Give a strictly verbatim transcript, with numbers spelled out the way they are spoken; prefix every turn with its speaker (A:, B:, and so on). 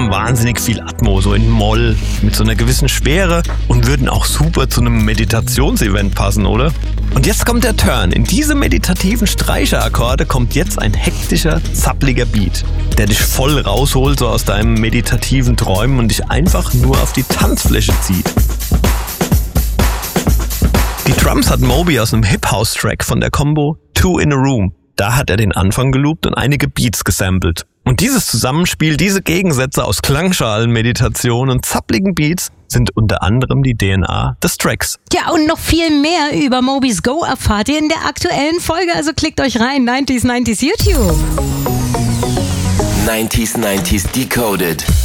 A: haben wahnsinnig viel Atmo, so in Moll, mit so einer gewissen Schwere und würden auch super zu einem Meditationsevent passen, oder? Und jetzt kommt der Turn. In diese meditativen Streicherakkorde kommt jetzt ein hektischer, zappliger Beat, der dich voll rausholt so aus deinem meditativen Träumen und dich einfach nur auf die Tanzfläche zieht. Die Drums hat Moby aus einem Hip-House-Track von der Combo Two in a Room. Da hat er den Anfang geloopt und einige Beats gesampelt. Und dieses Zusammenspiel, diese Gegensätze aus Klangschalen, Meditation und zappligen Beats sind unter anderem die D N A des Tracks.
B: Ja, und noch viel mehr über Moby's Go erfahrt ihr in der aktuellen Folge, also klickt euch rein, neunziger neunzig YouTube.
C: neunziger neunzig Decoded.